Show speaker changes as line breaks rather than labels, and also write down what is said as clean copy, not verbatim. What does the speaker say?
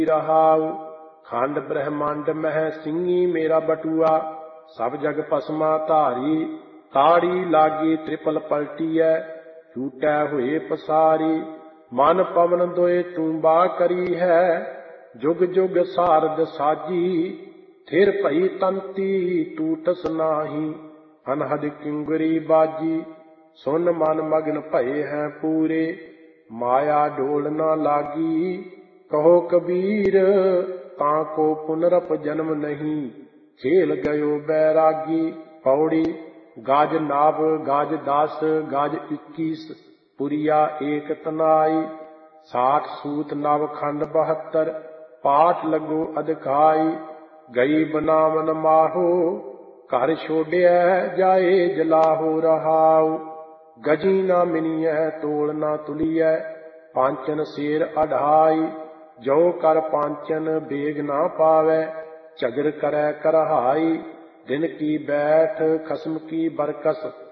रहाउ। खंड ब्रह्मांड मह सिंगी मेरा बटुआ, सब जग पसमा धारी। ताड़ी लागी त्रिपल पलटीऐ, छूटै हुए पसारी। मन पवन दोए तूंबा करी है, जुग जुग सारद साजी। थिर भई तंती टूटस नाही, अनहद किंगरी बाजी। सुन मन मग्न भये हैं पूरे, माया डोल न लागी। कहो कबीर ताको पुनरप जन्म नहीं, खेल गयो बैरागी। पौड़ी गाज नाभ गाज 10 गाज 21, पुरिया एक तनाई। 60 सूत नव खंड 72, पाठ लगो अधकाई। गई बनावन माहो, घर छोड़िया जाए जलाहो रहाउ। गजी ना मिनिय तोल ना तुलिय, पांचन शेर अढ़ाई। जो कर पांचन बेग ना पावै, झगर करै करहाई। दिन की बैठ खसम की बरकस,